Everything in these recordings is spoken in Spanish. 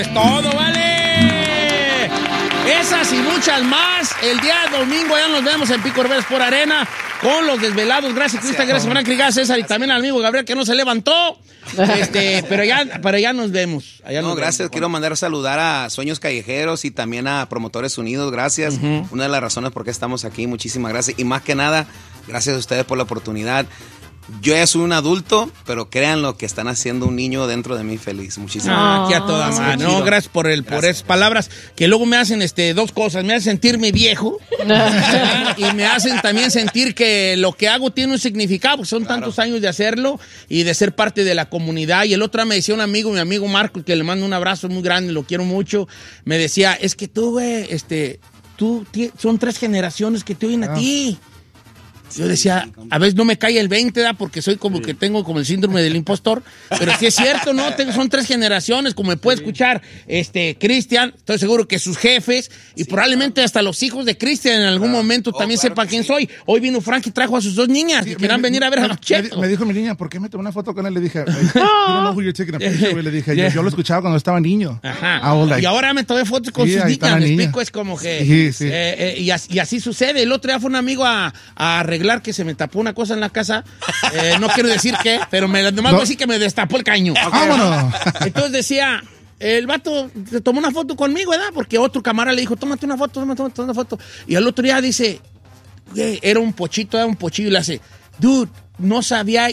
Es todo, vale. Esas y muchas más. El día domingo ya nos vemos en Pico Rivera Sport Arena con los desvelados. Gracias, Cristian. Gracias, Frank. Gracias, César. Y también al amigo Gabriel que no se levantó. Pero ya nos vemos. Gracias. Quiero mandar a saludar a Sueños Callejeros y también a Promotores Unidos. Gracias. Una de las razones por qué estamos aquí. Muchísimas gracias. Y más que nada, gracias a ustedes por la oportunidad. Yo ya soy un adulto, pero crean lo que están haciendo un niño dentro de mí feliz. Muchísimas gracias. Aquí a toda madre. No, gracias por esas palabras que luego me hacen dos cosas. Me hacen sentirme viejo y me hacen también sentir que lo que hago tiene un significado, porque son tantos años de hacerlo y de ser parte de la comunidad. Y el otro me decía mi amigo Marco, que le mando un abrazo muy grande, lo quiero mucho, me decía, es que tú, güey, son 3 generaciones que te oyen a ti. Yo decía, a veces no me cae el 20, ¿da? Porque soy como que tengo como el síndrome del impostor, pero sí es cierto, ¿no? Son 3 generaciones, como me puede escuchar Cristian, estoy seguro que sus jefes y probablemente hasta los hijos de Cristian en algún momento también sepan quién soy. Hoy vino Frank y trajo a sus 2 niñas que quieran venir a ver a los Chetos. Me dijo mi niña, ¿por qué me tomé una foto con él? Le dije, le dije, yo lo escuchaba cuando estaba niño. Ajá. Y ahora me tomé fotos con sus niñas, me explico, es como que... Y así sucede. El otro día fue un amigo a arreglar que se me tapó una cosa en la casa, no quiero decir qué, pero nomás voy a decir que me destapó el caño. ¡Vámonos! Entonces decía, el vato se tomó una foto conmigo, ¿verdad? Porque otro camarada le dijo, tómate una foto. Y al otro día dice, era un pochillo, y le hace, dude, no sabía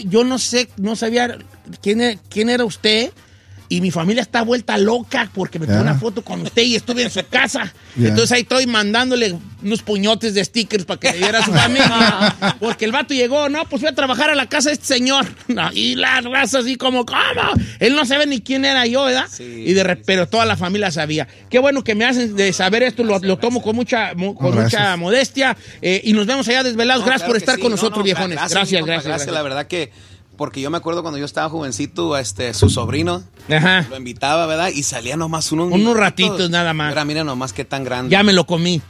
quién era usted. Y mi familia está vuelta loca porque me tomé una foto con usted y estuve en su casa. Entonces ahí estoy mandándole unos puñotes de stickers para que le diera a su familia. Porque el vato llegó, pues fui a trabajar a la casa de este señor. Y la raza así como, ¿cómo? Él no sabe ni quién era yo, ¿verdad? Sí, pero toda la familia sabía. Qué bueno que me hacen de saber esto, lo tomo con mucha modestia. Y nos vemos allá desvelados. Gracias por estar con nosotros, viejones. Gracias. La verdad que... Porque yo me acuerdo cuando yo estaba jovencito, su sobrino lo invitaba, ¿verdad? Y salía nomás unos ratitos nada más. Ahora mira nomás qué tan grande. Ya me lo comí.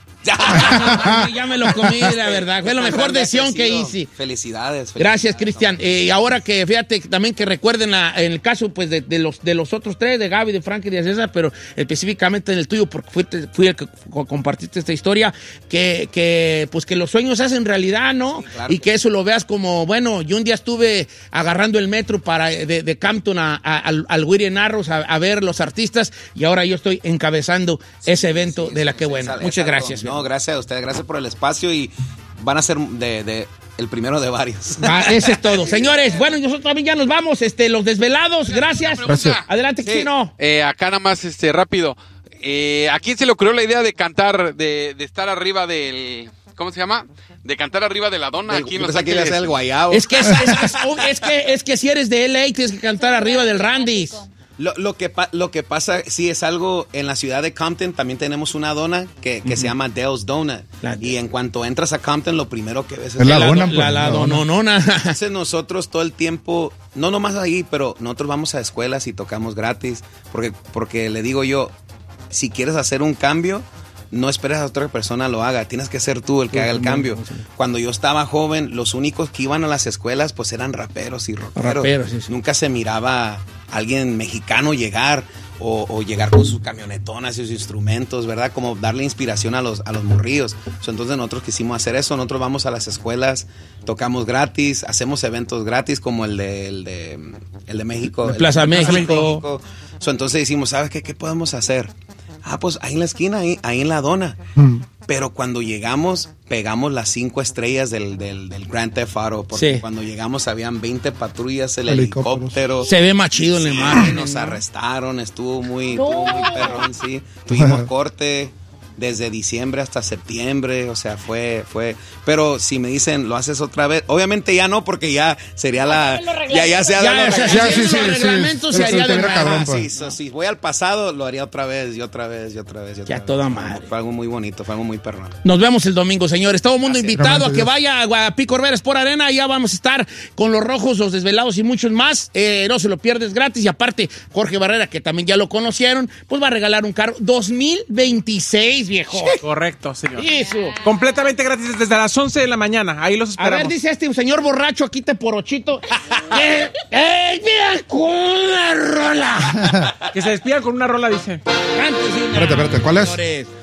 Ya me lo comí, la verdad. Fue la mejor decisión que hice. Felicidades. Gracias, Cristian. Y ahora que, fíjate, también que recuerden en el caso pues de los otros 3, de Gaby, de Frank y de César, pero específicamente en el tuyo, porque fui el que compartiste esta historia, que los sueños se hacen realidad, ¿no? Sí, claro. Y que eso lo veas como, bueno, yo un día estuve agarrando el metro de Campton al Whittier Narrows a ver los artistas, y ahora yo estoy encabezando ese evento de la que buena. Muchas gracias. No, gracias a ustedes, gracias por el espacio y van a ser el primero de varios. Ese es todo. Señores, bueno, nosotros también ya nos vamos, los desvelados, gracias. Adelante, Chino. Acá nada más, rápido. ¿A quién se le ocurrió la idea de cantar, de estar arriba del... ¿Cómo se llama? De cantar arriba de la dona aquí en Los Ángeles. El guayabo. Es que si eres de LA tienes que cantar arriba del Randy's. Lo que pasa, sí, es algo, en la ciudad de Compton también tenemos una dona que se llama Dale's Donut. Y en cuanto entras a Compton, lo primero que ves es la dona. La dononona. Entonces nosotros todo el tiempo, no nomás ahí, pero nosotros vamos a escuelas y tocamos gratis. Porque le digo yo, si quieres hacer un cambio, no esperes a otra persona lo haga, tienes que ser tú el que haga el cambio. Cuando yo estaba joven, los únicos que iban a las escuelas pues eran raperos y rockeros. Sí. Nunca se miraba alguien mexicano llegar o llegar con sus camionetonas y sus instrumentos, ¿verdad? Como darle inspiración a los morrillos. Entonces nosotros quisimos hacer eso, nosotros vamos a las escuelas, tocamos gratis, hacemos eventos gratis como el de México. Plaza México. Entonces decimos, ¿sabes qué podemos hacer? Pues ahí en la esquina, ahí en la dona. Pero cuando llegamos, pegamos las 5 estrellas del Grand Theft Auto. Porque cuando llegamos habían 20 patrullas, el helicóptero. Se ve más chido en la imagen. Nos arrestaron, estuvo muy perrón, sí. Tuvimos corte desde diciembre hasta septiembre, o sea, fue. Pero si me dicen, ¿lo haces otra vez? Obviamente ya no, porque ya sería los reglamentos se haría de nuevo. Si voy al pasado, lo haría otra vez y otra vez. Ya toda madre. Fue algo muy bonito, fue algo muy perrón. Nos vemos el domingo, señores. Todo el mundo invitado a que vaya a Pico Rivera Sport Arena. Ya vamos a estar con los Rojos, los Desvelados y muchos más. No se lo pierdes gratis. Y aparte, Jorge Barrera, que también ya lo conocieron, pues va a regalar un carro 2026. viejo. Correcto, señor. Eso. Completamente gratis desde las 11 de la mañana. Ahí los esperamos. A ver, dice este señor borracho aquí te porochito. ¡Mira con una rola! Que se despidan con una rola, dice. Antes de una Espérate, ¿cuál es? señores.